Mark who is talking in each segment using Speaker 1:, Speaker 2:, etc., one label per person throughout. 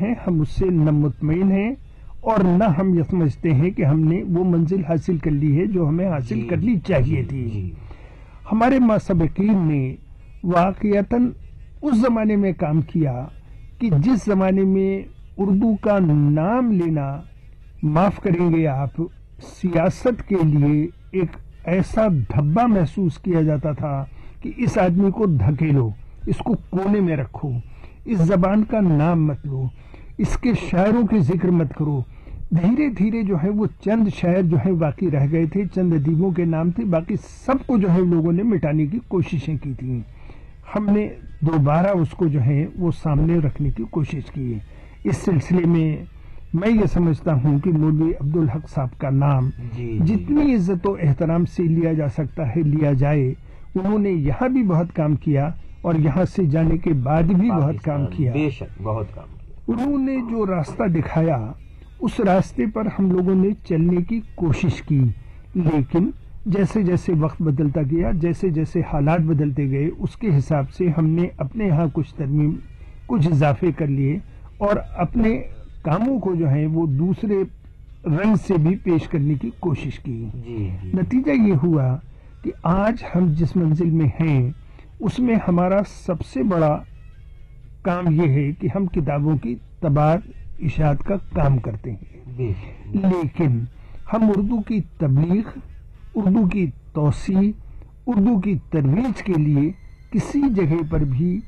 Speaker 1: ہیں ہم اس سے نہ مطمئن ہیں اور نہ ہم یہ سمجھتے ہیں کہ ہم نے وہ منزل حاصل کر لی ہے جو ہمیں حاصل کرنی چاہیے تھی. ہمارے ماسبقین نے واقعتاً اس زمانے میں کام کیا کہ جس زمانے میں اردو کا نام لینا، معاف کریں گے آپ، سیاست کے لیے ایک ایسا دھبا محسوس کیا جاتا تھا کہ اس آدمی کو دھکیلو، اس کو کونے میں رکھو، اس زبان کا نام مت لو، اس کے شاعروں کے ذکر مت کرو. دھیرے دھیرے جو ہے وہ چند شاعر جو ہے باقی رہ گئے تھے، چند ادیبوں کے نام تھے، باقی سب کو جو ہے لوگوں نے مٹانے کی کوششیں کی تھیں. ہم نے دوبارہ اس کو جو ہے وہ سامنے رکھنے کی کوشش کی ہے. اس سلسلے میں میں یہ سمجھتا ہوں کہ مولوی عبدالحق صاحب کا نام جتنی عزت و احترام سے لیا جا سکتا ہے لیا جائے. انہوں نے یہاں بھی بہت کام کیا اور یہاں سے جانے کے بعد بھی بہت کام کیا،
Speaker 2: بے شک بہت کام کیا.
Speaker 1: انہوں نے جو راستہ دکھایا اس راستے پر ہم لوگوں نے چلنے کی کوشش کی، لیکن جیسے جیسے وقت بدلتا گیا، جیسے جیسے حالات بدلتے گئے، اس کے حساب سے ہم نے اپنے ہاں کچھ ترمیم، کچھ اضافے کر لیے اور اپنے کاموں کو جو ہے وہ دوسرے رنگ سے بھی پیش کرنے کی کوشش کی. نتیجہ یہ ہوا کہ آج ہم جس منزل میں ہیں اس میں ہمارا سب سے بڑا کام یہ ہے کہ ہم کتابوں کی طباعت اشاعت کا کام کرتے ہیں، لیکن ہم اردو کی تبلیغ، اردو کی توسیع، اردو کی ترویج کے لیے کسی جگہ پر بھی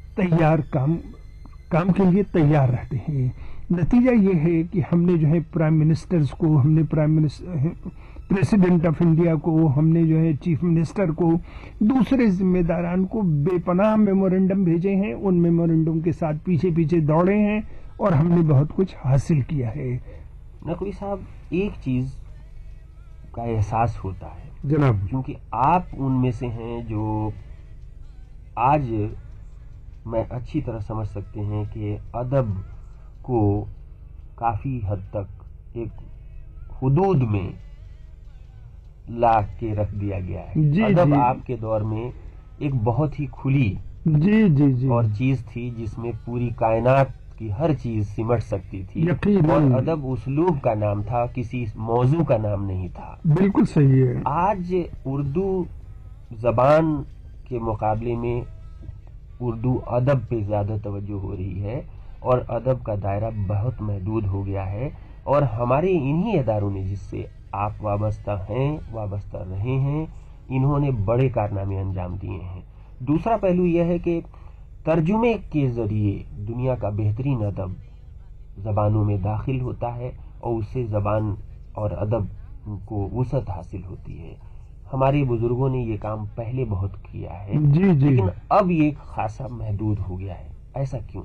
Speaker 1: کام کے لیے تیار رہتے ہیں. نتیجہ یہ ہے کہ ہم نے جو ہے پرائم منسٹرز کو، ہم نے پریزیڈنٹ آف انڈیا کو، ہم نے جو ہے چیف منسٹر کو، دوسرے ذمہ داران کو بے پناہ میمورنڈم بھیجے ہیں. ان میمورنڈم کے ساتھ پیچھے پیچھے دوڑے ہیں اور ہم نے بہت کچھ حاصل کیا ہے.
Speaker 2: نقوی صاحب، ایک چیز کا احساس ہوتا ہے
Speaker 1: جناب،
Speaker 2: کیونکہ آپ ان میں سے ہیں جو آج میں اچھی طرح سمجھ سکتے ہیں کہ ادب کو کافی حد تک ایک حدود میں لا کے رکھ دیا گیا ہے. ادب آپ کے دور میں ایک بہت ہی کھلی اور چیز تھی جس میں پوری کائنات کی ہر چیز سمٹ سکتی تھی، اور ادب اسلوب کا نام تھا، کسی موضوع کا نام نہیں تھا.
Speaker 1: بالکل صحیح ہے.
Speaker 2: آج اردو زبان کے مقابلے میں اردو ادب پہ زیادہ توجہ ہو رہی ہے اور ادب کا دائرہ بہت محدود ہو گیا ہے، اور ہمارے انہی اداروں نے جس سے آپ وابستہ ہیں، وابستہ رہے ہیں، انہوں نے بڑے کارنامے انجام دیے ہیں. دوسرا پہلو یہ ہے کہ ترجمے کے ذریعے دنیا کا بہترین ادب زبانوں میں داخل ہوتا ہے اور اس سے زبان اور ادب کو وسعت حاصل ہوتی ہے. ہمارے بزرگوں نے یہ کام پہلے بہت کیا ہے، لیکن اب یہ خاصا محدود ہو گیا ہے. ایسا کیوں؟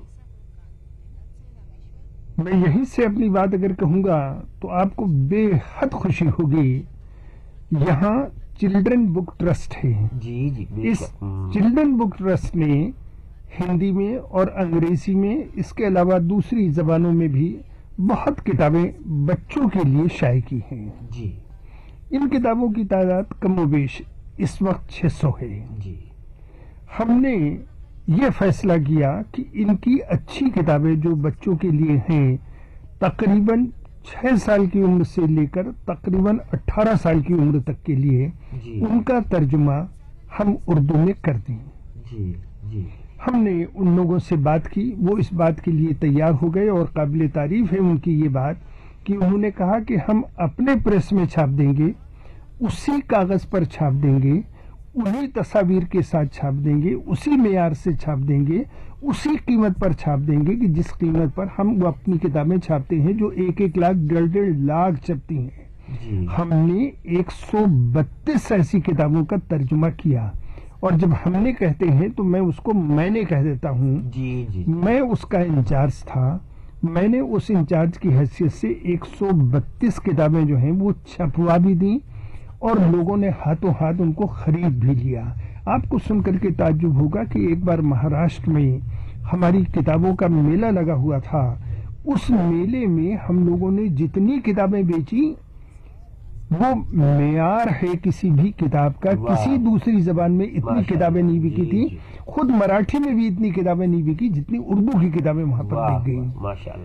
Speaker 1: میں یہیں سے اپنی بات اگر کہوں گا تو آپ کو بے حد خوشی ہوگی. یہاں چلڈرن بک ٹرسٹ ہے. اس چلڈرن بک ٹرسٹ نے ہندی میں اور انگریزی میں، اس کے علاوہ دوسری زبانوں میں بھی بہت کتابیں بچوں کے لیے شائع کی ہیں. ان کتابوں کی تعداد کم و بیش اس وقت 600 ہے. ہم نے یہ فیصلہ کیا کہ ان کی اچھی کتابیں جو بچوں کے لیے ہیں، تقریباً 6 سال کی عمر سے لے کر تقریباً 18 سال کی عمر تک کے لیے ان کا ترجمہ ہم اردو میں کر دیں. ہم نے ان لوگوں سے بات کی، وہ اس بات کے لیے تیار ہو گئے، اور قابل تعریف ہے ان کی یہ بات کہ انہوں نے کہا کہ ہم اپنے پریس میں چھاپ دیں گے، اسی کاغذ پر چھاپ دیں گے، انہی تصاویر کے ساتھ چھاپ دیں گے، اسی معیار سے چھاپ دیں گے، اسی قیمت پر چھاپ دیں گے کہ جس قیمت پر ہم وہ اپنی کتابیں چھاپتے ہیں جو 1-1 لاکھ 1.5 لاکھ چھپتی ہیں. ہم نے 132 ایسی کتابوں کا ترجمہ کیا، اور جب ہم نے کہتے ہیں تو میں نے کہہ دیتا ہوں. میں اس کا انچارج تھا. میں نے اس انچارج کی حیثیت سے 132 کتابیں جو ہیں وہ چھپوا بھی دیں اور لوگوں نے ہاتھوں ہاتھ ان کو خرید بھی لیا. آپ کو سن کر کے تعجب ہوگا کہ ایک بار مہاراشٹر میں ہماری کتابوں کا میلہ لگا ہوا تھا. اس میلے میں ہم لوگوں نے جتنی کتابیں بیچی وہ معیار ہے کسی بھی کتاب کا. کسی دوسری زبان میں اتنی کتابیں نہیں بکی تھی. خود مراٹھی میں بھی اتنی کتابیں نہیں بکی جتنی اردو کی کتابیں وہاں پر بک گئی.